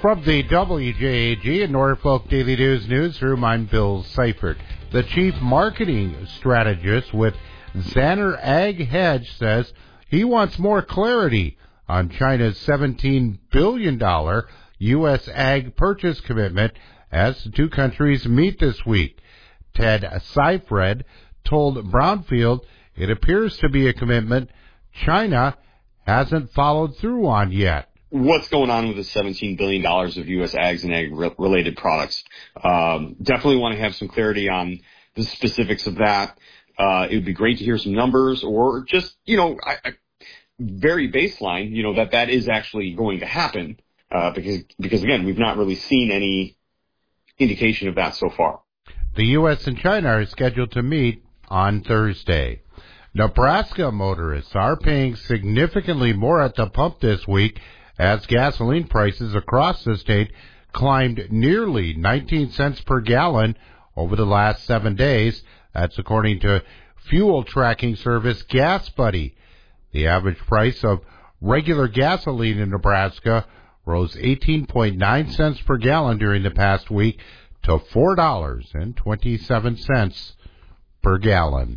From the WJAG and Norfolk Daily News newsroom, I'm Bill Seifert. The chief marketing strategist with Zanner Ag Hedge says he wants more clarity on China's $17 billion U.S. ag purchase commitment as the two countries meet this week. Ted Seifred told Brownfield it appears to be a commitment China hasn't followed through on yet. What's going on with the $17 billion of U.S. ags and ag-related products? Definitely want to have some clarity on the specifics of that. It would be great to hear some numbers or just, very baseline, that is actually going to happen because, again, we've not really seen any indication of that so far. The U.S. and China are scheduled to meet on Thursday. Nebraska motorists are paying significantly more at the pump this week as gasoline prices across the state climbed nearly 19 cents per gallon over the last 7 days. That's according to fuel tracking service GasBuddy. The average price of regular gasoline in Nebraska rose 18.9 cents per gallon during the past week to $4.27 per gallon.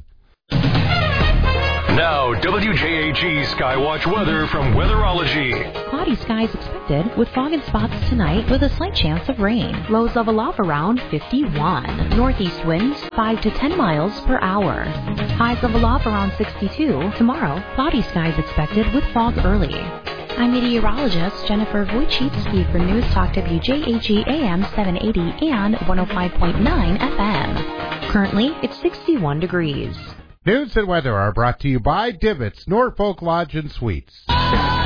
Now, WJAG Skywatch weather from Weatherology. Cloudy skies expected with fog and spots tonight with a slight chance of rain. Lows level off around 51. Northeast winds 5 to 10 miles per hour. Highs level off around 62. Tomorrow, cloudy skies expected with fog early. I'm meteorologist Jennifer Wojcicki for News Talk WJAG AM 780 and 105.9 FM. Currently, it's 61 degrees. News and weather are brought to you by Divots Norfolk Lodge and Suites.